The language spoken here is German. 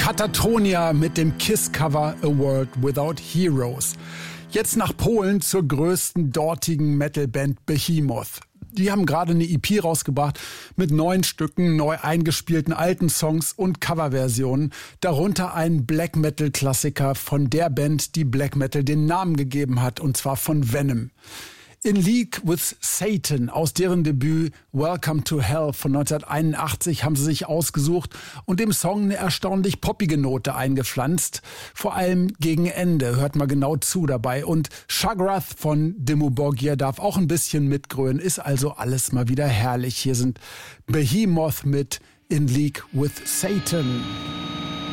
Katatonia mit dem KISS-Cover A World Without Heroes. Jetzt nach Polen zur größten dortigen Metalband Behemoth. Die haben gerade eine EP rausgebracht mit 9 Stücken, neu eingespielten alten Songs und Coverversionen. Darunter ein Black Metal-Klassiker von der Band, die Black Metal den Namen gegeben hat, und zwar von Venom. In League with Satan aus deren Debüt Welcome to Hell von 1981 haben sie sich ausgesucht und dem Song eine erstaunlich poppige Note eingepflanzt. Vor allem gegen Ende. Hört mal genau zu dabei. Und Shagrath von Dimmu Borgir darf auch ein bisschen mitgrölen. Ist also alles mal wieder herrlich. Hier sind Behemoth mit In League with Satan.